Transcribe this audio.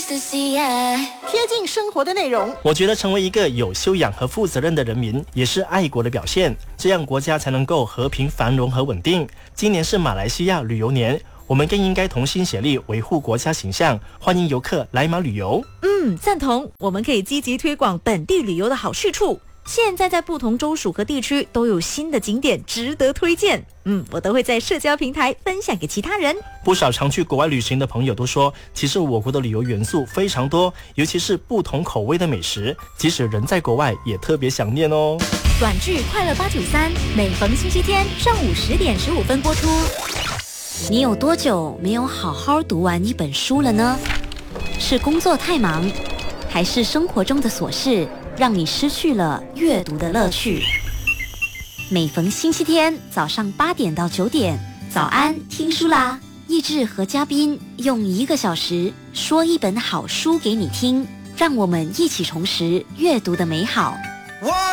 贴近生活的内容。 我觉得成为一个有修养和负责任的人民，也是爱国的表现，这样国家才能够和平繁荣和稳定。今年是马来西亚旅游年，我们更应该同心协力维护国家形象，欢迎游客来马旅游。 赞同，我们可以积极推广本地旅游的好去处。现在在不同州属和地区都有新的景点值得推荐，我都会在社交平台分享给其他人。 不少常去国外旅行的朋友都说，其实我国的旅游元素非常多，尤其是不同口味的美食，即使人在国外也特别想念哦。 短剧快乐893，每逢星期天上午10点15分播出。 你有多久没有好好读完一本书了呢？是工作太忙，还是生活中的琐事让你失去了阅读的乐趣？每逢星期天早上8点到9点，早安听书啦！益智和嘉宾用1个小时说一本好书给你听，让我们一起重拾阅读的美好。